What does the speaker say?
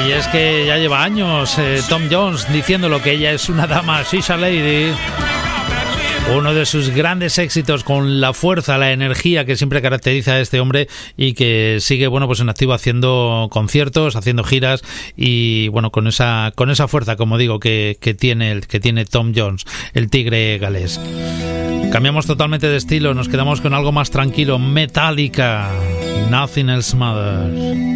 Y es que ya lleva años Tom Jones diciéndolo, que ella es una dama, she's a lady. Uno de sus grandes éxitos, con la fuerza, la energía que siempre caracteriza a este hombre, y que sigue, bueno, pues en activo, haciendo conciertos, haciendo giras, y bueno, con esa fuerza, como digo, que tiene Tom Jones, el tigre galés. Cambiamos totalmente de estilo, nos quedamos con algo más tranquilo. Metallica, Nothing Else Matters.